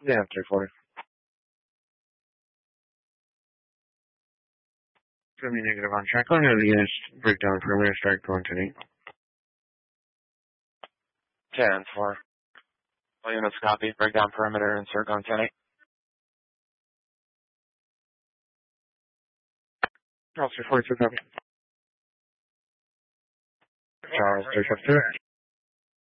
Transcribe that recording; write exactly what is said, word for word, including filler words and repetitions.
Yeah, three forty. Give me negative on track. I'm going to use breakdown perimeter strike going to eight. ten four. All units copy. Breakdown perimeter, insert on ten eight. Charles three forty-two copy. Charles three fifty-two.